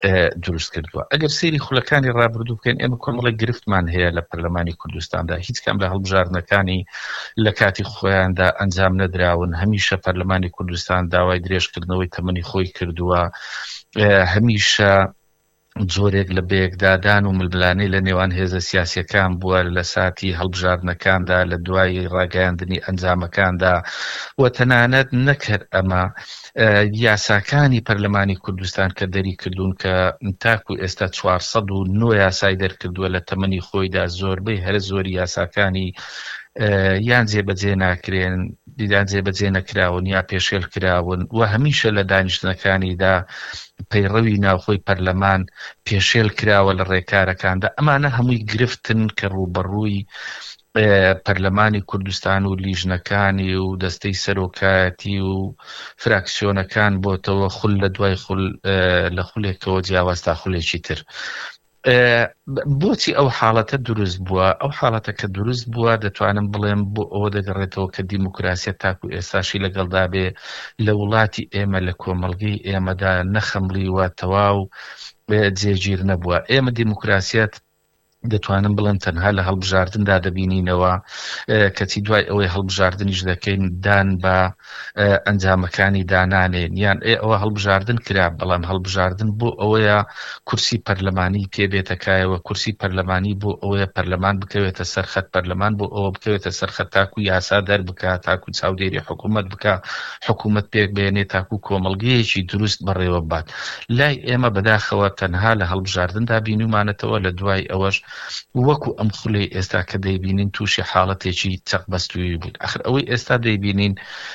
دروست کردووە. ئەگەر سەیری خولەکانی ڕابردوو بکەین ئێمە کۆمەڵێک گرفتمان هەیە لە پەرلەمانی کوردستاندا، هیچ کام لە هەڵبژاردنەکانی لە کاتی خۆیاندا ئەنجام نەدراون. هەمیشە پەرلەمانی کوردستان داوای درێژکردنەوەی تەمەنی خۆی کردووە، هەمیشە جۆرێک لە بەیەکدادان و ململانەی لە نێوان هێزە سیاسیەکان بووە لە ساتی هەڵبژاردنەکاندا لە دوای ڕاگەیاندنی ئەنجامەکاندا، و تەنانەت نەکرد ئەمە یاساکانی پەرلەمانی کوردستان کە دەری کردوون کە تاکو ئێستا 409 یاسای دەرکردووە لە تەمەنی خۆیدا، زۆربەی هەر زۆری یاساکانی یان جێبەجێ ناکرێن، دیدان جێبەجێ نەکراون یا پێشێل کراون، و هەمیشە لە دانیشتنەکانیدا پەیڕەوی ناوخۆی پەرلەمان پێشێل کراوە لە ڕێکارەکاندا. ئەمانە هەمووی گرفتن کە ڕوبەڕووی پەرلەمانی کوردستان و لیژنەکانی و دەستەی سەرۆکایەتی و فراکسیۆنەکان بۆتەوە خول لە دوای خول لە خولێکەوە جیاواز تا خولێکی تر. بۆچی ئەو حاڵەتە دروست بووە؟ ئەو حاڵەتە کە دروست بووە دەتوانم بڵێم بۆ ئەوە دەگەڕێتەوە کە دیموکراسیە تاکو ئێستاشی لەگەڵدا بێ لە وڵاتی ئێمە لە کۆمەڵگەی ئێمەدا نەخەمڵیوە، تەواو جێگیر نەبووە. ئێمە دیموکراسیەت دەتوانم بڵێم تەنها لە هەڵبژاردندا دەبینینەوە، کەچی دوای ئەوەی هەڵبژاردنیش دەکەین دان بە ئەنجامەکانی دانانێن، یان ئەوە هەڵبژاردن کرا، بەڵام هەڵبژاردن بۆ ئەوەیە کورسی پەرلەمانی پێبێتەکایەوە، کورسی پەرلەمانی بۆ ئەوەیە پەرلەمان بکەوێتە سەرخەت، پەرلەمان بۆ ئەوە بکەوێتە سەرخەت تاکو یاسا دەربکات، تاکو چاودێری حکوومەت بکە، حکوومەت پێک بێنێت، تاکو کۆمەڵگەیەکی دروست بەڕێوە بات. لای ئێمە بەداخەوە تەنها لە هەڵبژاردندا بینومانێتەوە، لە دوای ئەوەش وەکو ئەم خولەی ئێستا کە دەیبینین تووشی حاڵەتێکی چەقبەستووی بوون. ئەخر ئەوەی ئێستا دەیبینین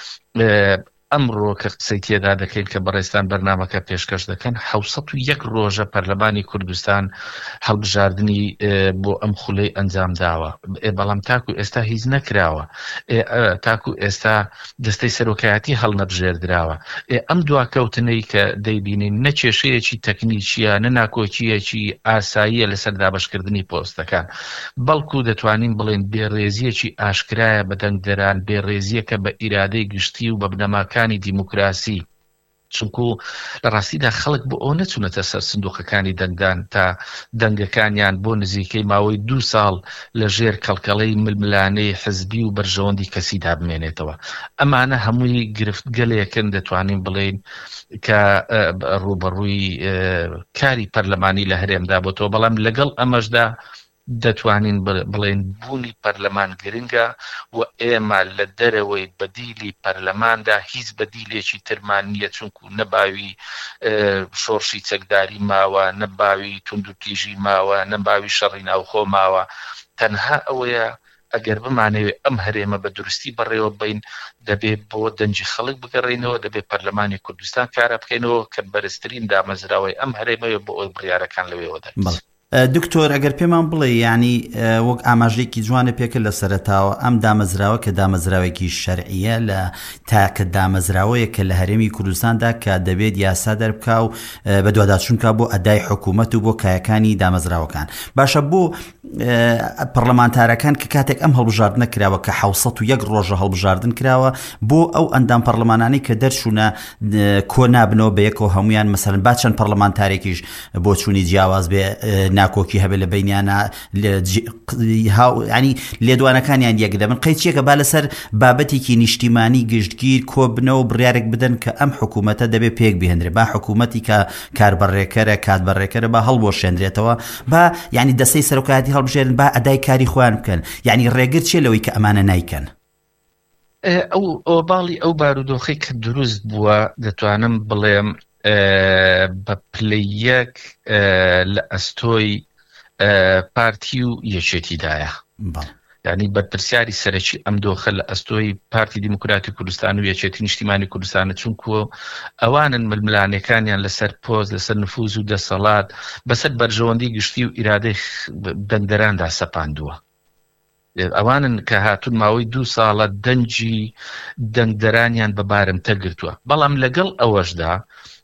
ئەمڕۆ کە قسەی تێدا دەکەین کە بەڕێستان بەرنامەکە پێشکەش دەکەن 701 ڕۆژە پەرلەمانی کوردستان هەڵبژاردننی بۆ ئەم خولەی ئەنجام داوە، بەڵام تاکو ئێستا هیچ نەکراوە، تاکو ئێستا دەستەی سەرۆکایەتی هەڵنەبژێردراوە. ئەم دواکەوتنەی کە دەیبینین نە کێشەیەکی تەکنیکیە، نە ناکۆکیەکی ئاساییە لەسەر دابەشکردنی پۆستەکان، بەڵکو دەتوانین بڵێن بێڕێزیەکی ئاشکرایە بە دەنگدەران، بێڕێزیەکە بە ئیرادەی گشتی و بە بنەماکانی دیموکراسی، چونکو لە ڕاستیدا خەڵک بۆ ئەو نەچوونەتە سەر سندوقەکانی دەنگدان تا دەنگەکانیان بۆ نزیکەی ماوەی 2 ساڵ لە ژێر کەڵکەڵەی ململانەی حزبی و بەرژەوەندی کەسیدا بمێنێتەوە. ئەمانە هەمووی گرفتگەلێکن دەتوانین بڵێن کە ڕوبەڕووی کاری پەرلەمانی لە هەرێمدا بۆتەوە، بەڵام لەگەڵ ئەمەشدا دەتوانین بڵێن بوونی پەرلەمان گرنگە و ئێمە لە دەرەوەی بەدیلی پەرلەماندا هیچ بەدیلێکی ترمان نییە، چونکو نەباوی شۆڕشی چەکداری ماوە، نەباوی توندوتیژی ماوە، نەباوی شەڕی ناوخۆ ماوە. تەنها ئەوەیە ئەگەر بمانەوێت ئەم هەرێمە بە دروستی بەڕێوە بین، دەبێت بۆ دەنجی خەڵک بگەڕێنەوە، دەبێت پەرلەمانی کوردستان کارە بکەینەوە کە بەرزترین دامەزراوەی ئەم هەرێمەوە بۆ ئەوی بڕیارەکان لەوێەوە دەربێت. دکتۆر ئەگەر پێمان بڵێ ینی وەک ئاماژەیەکی جوانە پێکرد لە سەرەتاوە ئەم دامەزراوە کە دامەزراوێکی شەرعیە لە تاکە دامەزراوەیە کە لە هەرێمی کوردستاندا کە دەبێت یاسا دەربکا و بە دوواداچوونکە بۆ ئەدای حکوومەت و بۆ کایەکانی دامەزراوەکان. باشە بۆ پەرلەمانتارەکان کە کاتێک ئەم هەڵبژاردنە کراوە کە 701 ڕۆژە هەڵبژاردن کراوە بۆ ئەو ئەندام پەرلەمانانی کە دەرچوونە کۆ نابنەوە بە یەکەوە هەمویان، مەسەلەن با چەند پەرلەمانتارێکیش بۆ چوونی جیاواز بێ ناکۆکی هەبێت لە بینیانە، ینی لێدوانەکانیان یەک دەبن. قەیچیەکە با لەسەر بابەتێکی نیشتیمانی گشتگیر کۆ بنەوە بڕیارێک بدەن کە ئەم حکوومەتە دەبێت پێک بهێنرێت، با حکوومەتی کە کاربەڕێکەرە کاتبەڕێکەرە با هەڵبۆشێنرێتەوە، با ینی دەستەی سەرۆکایەتی هەڵبژێرن، با ئەدای کاری خۆیان بکەن. ینی ڕێگر چێ لەوەی کە ئەمانە نایکەن؟ ئەو باڵی ئەو بارودۆخی کە دروست بووە دەتوانم بڵێم بە پلەیەک لە ئەستۆی پارتی و یەکێتیدایە، ینی بەرپرسیاری سەرەکی ئەم دۆخە لە ئەستۆی پارتی دیموکراتی کوردستان و یەکێتی نیشتیمانی کوردستانە، چونکو ئەوانن ململانەکانیان لەسەر پۆست، لەسەر نفوذ و دەسەڵات، بەسەر بەرژەوەندی گشتی و ئیرادەی دەنگدەراندا سەپاندووە. ئەوانن کە هاتون ماوەی 2 ساڵە دەنجی دەنگدەرانیان بە بارمتە گرتووە. بەڵام لەگەڵ ئەوەشدا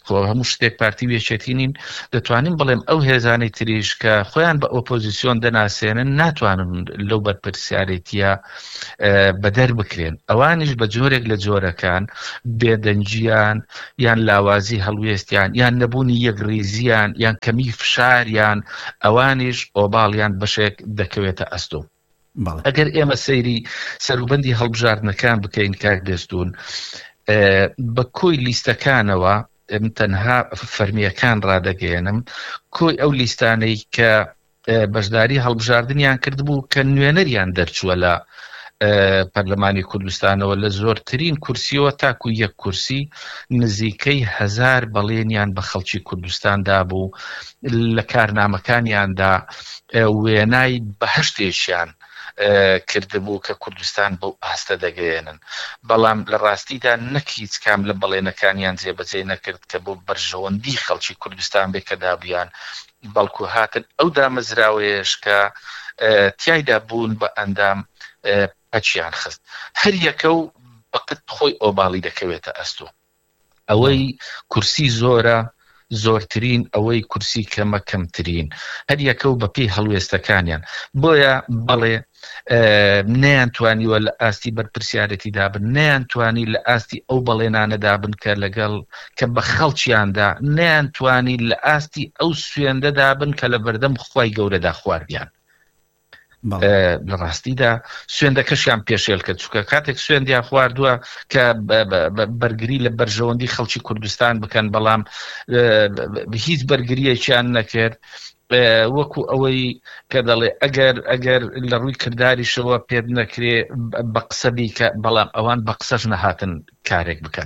خۆ هەموو شتێک پارتی وێچێتی نین دەتوانین بڵێم ئەو هێزانەی تریش کە خۆیان بە ئۆپۆزیسیۆن دەناسێنن ناتوانن لەو بەرپرسیارەتیە بەدەر بکرێن ئەوانیش بە جۆرێک لە جۆرەکان بێدەنجیان یان لاوازی هەڵوێستیان یان نەبوونی یەکڕێزیان یان کەمی فشاریان ئەوانیش ئۆباڵیان بەشێک دەکەوێتە ئەستۆ ئەگەر ئێمە سەیری سەروبەندی هەڵبژاردنەکان بکەین کاک دەستون بە کۆی لیستەکانەوە تەنها فەرمیەکان ڕادەگەێنم کۆی ئەو لیستانەی کە بەشداری هەڵبژاردنیان کردبوو کە نوێنەریان دەرچووە لە پەرلەمانی کوردستانەوە لە زۆرترین کورسیەوە تاکو یەک کورسی نزیکەی 1000 بەڵێنیان بە خەڵکی کوردستاندا بوو لە کارنامەکانیاندا وێنای بەهەشتێکیان کردبوو کە کوردستان بەو ئاستە دەگەێنن بەڵام لە ڕاستیدا نەک هیچ کام لە بەڵێنەکانیان جێبەجێ نەکرد کە بۆ بەرژەوەندی خەڵکی کوردستان بێ کە دابیان بەڵکو هاتن ئەو دامەزراوەیەش کە تیایدا بوون بە ئەندام پەچیان خست هەر یەکە و بەقت خۆی ئۆباڵی دەکەوێتە ئەستۆ ئەوەی کورسی زۆرە زۆرترین ئەوەی کورسی کەمە کەمترین هەر یەکە و بەپێی هەڵوێستەکانیان بۆیە بەڵێ نەیانتوانیوە لە ئاستی بەرپرسیارەتی دابن نەیانتوانی لە ئاستی ئەو بەڵێنانە دابن کە لەگەڵ کە بە خەڵکیاندا نەیانتوانی لە ئاستی ئەو سوێندە دابن کە لە بەردەم خوای گەورەدا خواردیان لە ڕاستیدا سوێندەکەشیان پێشێل کە چووکە کاتێک سوێندیان خواردووە کە بەرگری لە بەرژەوەندی خەڵکی کوردستان بکەن بەڵام هیچ بەرگریەکیان نەکرد وەکو ئەوەی کە دەڵێ ئەگەر لە ڕووی کرداریشەوە پێت نەکرێ بە قسەبی کە بەڵام ئەوان بە قسەش نەهاتن کارێک بکەن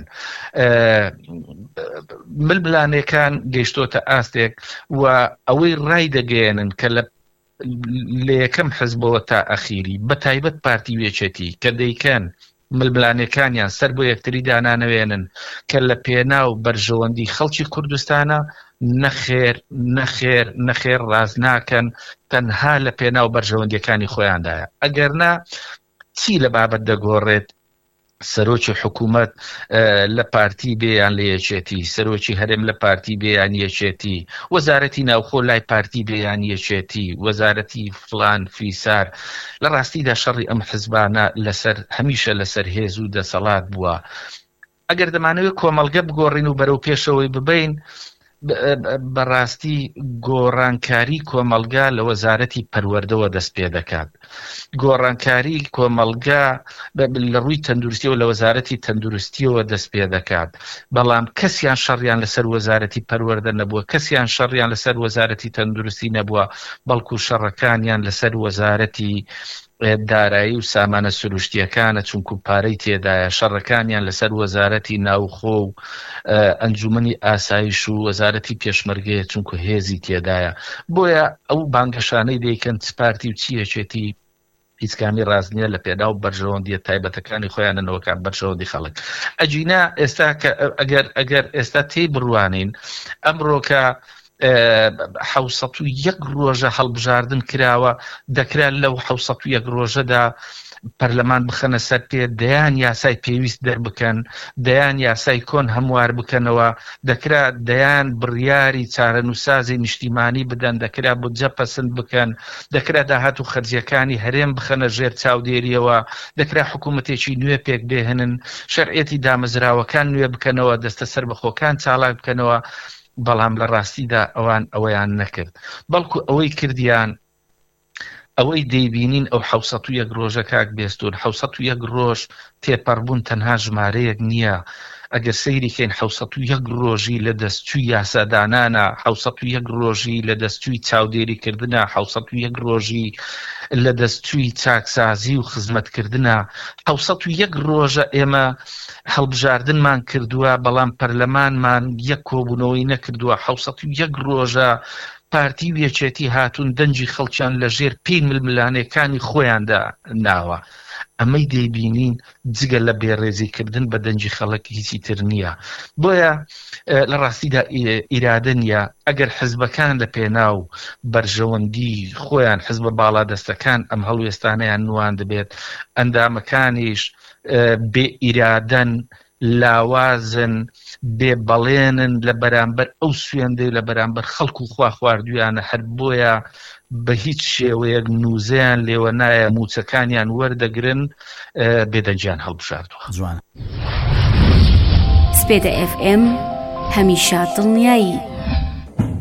ململانەکان گەیشتۆتە ئاستێک و ئەوەی ڕای دەگەێنن کە لە یەکەم حزبەوە تا ئەخیری بە تایبەت پارتی وێچێتی کە دەیکەن ململانەکانیان سەر بۆ یەکتری دانانەوێنن کە لە پێناو بەرژەوەندی خەڵکی کوردستانە نەخێر ڕاز ناکەن تەنها لە پێناو بەرژەوەندیەکانی خۆیاندایە ئەگەرنا چی لە بابەت دەگۆڕێت سەرۆکی حکوومەت لە پارتی بێیان لە یەکێتی سەرۆکی هەرێم لە پارتی بێیان یەکێتی وەزارەتی ناوخۆ لای پارتی بێیان یەکێتی وەزارەتی فلان فیسار لە ڕاستیدا شەڕی ئەم حزبانە لەسەر هەمیشە لەسەر هێز و دەسەڵات بووە ئەگەر دەمانەوێت کۆمەڵگە بگۆڕین و بەرەو پێشەوەی ببین بەڕاستی گۆڕانکاری کۆمەلگا لە وەزارەتی پەروەردەوە دەست پێ دەکات گۆڕانکاری کۆمەلگا لە ڕووی تەندروستیەوە لە وەزارەتی تەندروستیەوە دەست پێ دەکات بەڵام کەسیان شەڕیان لەسەر وەزارەتی پەروەردە نەبووە کەسیان شەڕیان لەسەر وەزارەتی تەندروستی نەبووە بەڵکو شەڕەکانیان لەسەر وەزارەتی دارایی و سامانە سروشتیەکانە چونکو پارەی تێدایە شەڕەکانیان لەسەر وەزارەتی ناوخۆ و ئەنجومنی ئاسایش و وەزارەتی پێشمەرگەیە چونکو هێزی تێدایە بۆیە ئەو بانگەشانەی دەیکەن چپارتی و چیەکێتی هیچ کامی ڕاست نییە لە پێدا و بەرژەوەندیە تایبەتەکانی خۆیانەوەکە بەرژەوەندی خەڵک ئەجینا ئێستا ئەگەر ئێستا تێی بڕوانین ئەمڕۆکە 701 ڕۆژە هەڵبژاردن کراوە دەکرا لەو 701 ڕۆژەدا پەرلەمان بخەنە سەر پێ دەیان یاسای پێویست دەربکەن دەیان یاسای کۆن هەموار بکەنەوە دەکرا دەیان بڕیاری چارەنووسازی نیشتیمانی بدەن دەکرا بودجە پەسەند بکەن دەکرا داهات و خەرجیەکانی هەرێم بخەنە ژێر چاودێریەوە دەکرا حکوومەتێکی نوێ پێک بێهێنن شەرعێتی دامەزراوەکان نوێ بکەنەوە دەستە سەر بەخۆکان چالاک بکەنەوە بەڵام لە ڕاستیدا ئەوان ئەوەیان نەکرد بەڵکو ئەوەی کردیان ئەوەی دەیبینین ئەو 701 ڕۆژە کاک بێستون 701 ڕۆژ تێپەڕبوون تەنها ژمارەیەک نییە ئەگەر سەیریکەین 701 ڕۆژی لە دەستچووی یاسادانانە 701 ڕۆژی لە دەستچووی چاودێریکردنە 701 ڕۆژی لە دەستچووی چاکسازی و خزمەتکردنە 701 ڕۆژە ئێمە هەڵبژاردنمان کردووە بەڵام پەرلەمانمان یەک کۆبوونەوەی نەکردووە 701 ڕۆژە پارتی وێچێتی هاتوون دەنجی خەڵکیان لە ژێر پێی ململانەکانی خۆیاندا ناوە ئەمەی دەیبینین جگە لە بێڕێزیکردن بە دەنجی خەڵک هیچی تر نییە بۆیە لە ڕاستیدا ئیرادە نییە ئەگەر حزبەکان لە پێناو بەرژەوەندی خۆیان حزبە باڵا دەستەکان ئەم هەڵوێستانەیان نوان دەبێت ئەندامەکانیش بێ ئیرادەن لاوازن بێبەڵێنن لە بەرامبەر ئەو سوێندەی لە بەرامبەر خەڵک و خوا خواردویانە، هەر بۆیە بە هیچ شێوەیەک نووزەیان لێوە نایە، موچەکانیان وەردەگرن، بێدەنجیان هەڵبژاردووە. جوانە. سپێدە FM هەمیشە دڵنیایی.